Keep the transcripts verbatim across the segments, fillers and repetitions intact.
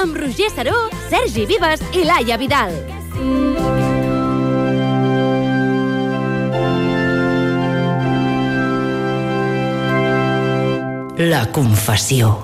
amb Roger Saró, Sergi Vives i Laia Vidal. La confessió.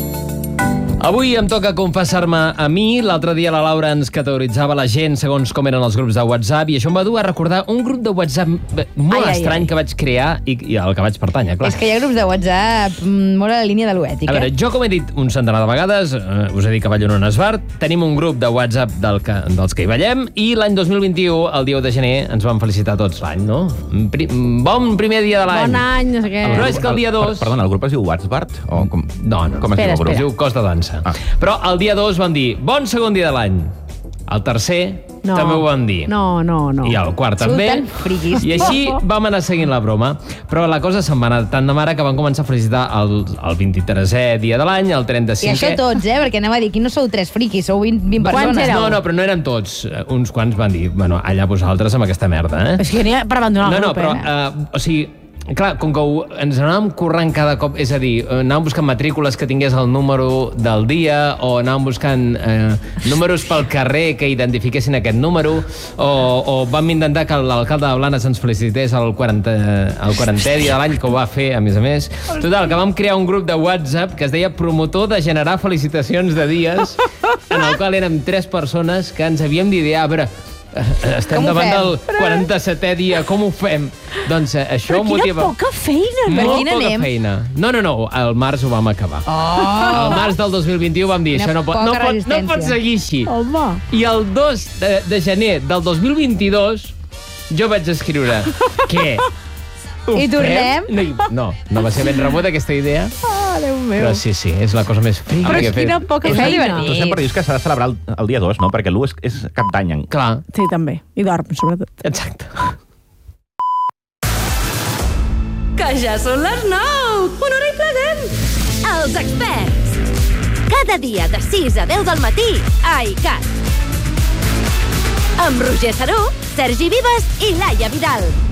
Avui em toca confessar-me a mi. L'altre dia la Laura ens categoritzava la gent segons com eren els grups de WhatsApp i això em va dur a recordar un grup de WhatsApp molt ai, estrany ai, ai. que vaig crear i, i al que vaig pertànyer, clar. És que hi ha grups de WhatsApp molt a la línia de l'oètic. A veure, jo com he dit un centenar de vegades, eh, us he dit que ballo en un esbart, tenim un grup de WhatsApp del que, dels que hi ballem i l'any dos mil vint-i-u, el dia u de gener, ens vam felicitar tots l'any, no? Pri bon primer dia de l'any. Bon any, no sé què. Però és que el dia dos... Perdona, el grup es diu WhatsApp? O com... No, no. Com es espera, diu el grup? Es diu Cos de Dansa. Ah. Però el dia dos van dir, bon segon dia de l'any. El tercer no, també ho van dir. No, no, no. I el quart també. Friquis. I així vam anar seguint la broma. Però la cosa se'n va anar tant de mare que van començar a felicitar el, el vint-i-tresè dia de l'any, el trenta-cinquè... I això tots, eh? Perquè anem a dir, aquí no sou tres friquis, sou vint, vint persones. No, no, però no eren tots. Uns quants van dir, bueno, allà vosaltres amb aquesta merda, eh? És que n'hi ha per abandonar el no, grup, no, però, eh? Uh, o sigui, clar, com que ho, ens anàvem corrent cada cop, és a dir, anàvem buscant matrícules que tingués el número del dia o anàvem buscant eh, números pel carrer que identifiquessin aquest número o, o vam intentar que l'alcalde de Blanes ens felicités el, quaranta, el quarantè dia de l'any, que ho va fer, a més a més. Total, que vam crear un grup de WhatsApp que es deia Promotor de generar felicitacions de dies, en el qual érem tres persones que ens havíem d'idear, a veure, estem davant del quaranta-setè dia, com ho fem? Doncs eh, això Però quina motiva... poca feina, Molt per quina poca anem? feina. No, no, no, al març ho vam acabar. Oh! Al març del dos mil vint-i-u vam dir, Quina això no pot, no, pot, no pot seguir així. Home! I el dos de, de gener del dos mil vint-i-dos jo vaig escriure, què? Ho I tornem? fem? No, no va ser ben rebuda aquesta idea. Ah, Déu meu. Però sí, sí, és la cosa més frica Però que he fet. quina poca És feina. Tu sempre dius que s'ha de celebrar el, el dia dos, no? Perquè l'u és, és cap d'any. Clar, Sí, també. I dorm, sobretot. exacte. Que ja són les nou! Una hora i present! Els experts! Cada dia de sis a deu del matí a ICAT. Amb Roger Saró, Sergi Vives i Laia Vidal.